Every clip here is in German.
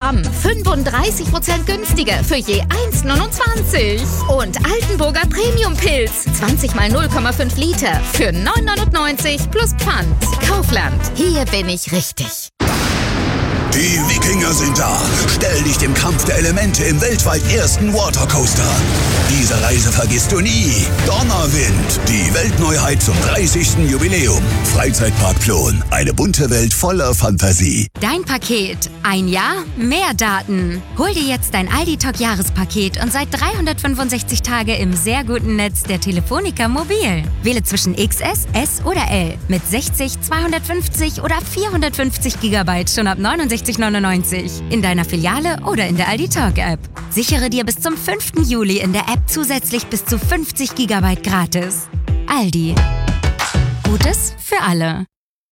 bekommen 35% günstiger für je 1,29. Und Altenburger Premium-Pilz, 20 mal 0,5 Liter für 9,99 plus Pfand. Kaufland, hier bin ich richtig. Die Wikinger sind da. Stell dich dem Kampf der Elemente im weltweit ersten Watercoaster. Diese Reise vergisst du nie. Donnerwind, die Weltneuheit zum 30. Jubiläum. Freizeitpark Plon, eine bunte Welt voller Fantasie. Dein Paket. Ein Jahr, mehr Daten. Hol dir jetzt dein Aldi-Talk-Jahrespaket und seit 365 Tage im sehr guten Netz der Telefonica Mobil. Wähle zwischen XS, S oder L mit 60, 250 oder 450 GB schon ab 69,99 in deiner Filiale oder in der Aldi Talk App. Sichere dir bis zum 5. Juli in der App zusätzlich bis zu 50 GB gratis. Aldi. Gutes für alle.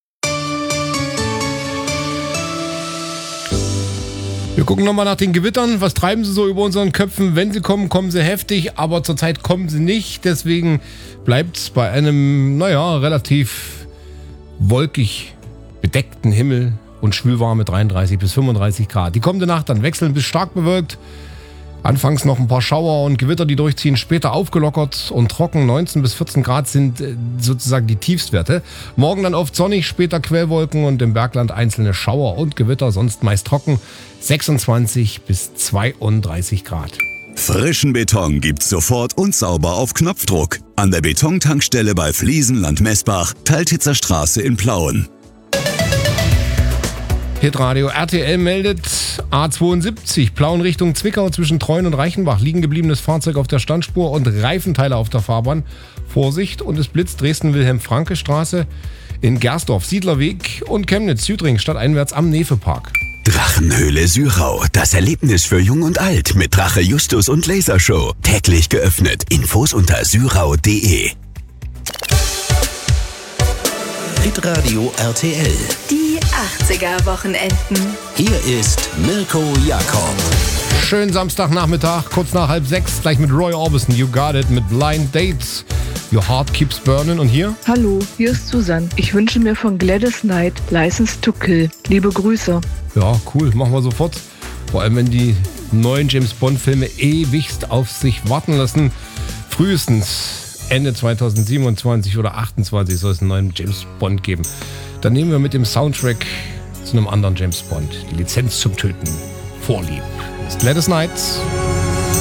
Wir gucken nochmal nach den Gewittern. Was treiben sie so über unseren Köpfen? Wenn sie kommen, kommen sie heftig, aber zurzeit kommen sie nicht. Deswegen bleibt es bei einem, relativ wolkig bedeckten Himmel und schwülwarme 33 bis 35 Grad. Die kommende Nacht dann wechselnd bis stark bewölkt. Anfangs noch ein paar Schauer und Gewitter, die durchziehen, später aufgelockert und trocken. 19 bis 14 Grad sind sozusagen die Tiefstwerte. Morgen dann oft sonnig, später Quellwolken und im Bergland einzelne Schauer und Gewitter, sonst meist trocken. 26 bis 32 Grad. Frischen Beton gibt's sofort und sauber auf Knopfdruck. An der Betontankstelle bei Fliesenland Messbach, Teiltitzer Straße in Plauen. Hitradio RTL meldet A72, Plauen Richtung Zwickau zwischen Treuen und Reichenbach. Liegen gebliebenes Fahrzeug auf der Standspur und Reifenteile auf der Fahrbahn. Vorsicht, und es blitzt Dresden-Wilhelm-Franke-Straße in Gersdorf, Siedlerweg und Chemnitz-Südring stadteinwärts am Nefepark. Drachenhöhle Syrau, das Erlebnis für Jung und Alt mit Drache Justus und Lasershow. Täglich geöffnet. Infos unter syrau.de. Hitradio RTL. Die 80er-Wochenenden. Hier ist Mirko Jakob. Schönen Samstagnachmittag, kurz nach 5:30, gleich mit Roy Orbison. You got it, mit Blind Dates. Your heart keeps burning. Und hier? Hallo, hier ist Susan. Ich wünsche mir von Gladys Knight License to Kill. Liebe Grüße. Ja, cool, machen wir sofort. Vor allem, wenn die neuen James-Bond-Filme ewigst auf sich warten lassen. Frühestens Ende 2027 oder 2028 soll es einen neuen James-Bond geben. Dann nehmen wir mit dem Soundtrack zu einem anderen James-Bond die Lizenz zum Töten vorlieb. Das ist Gladys Knight.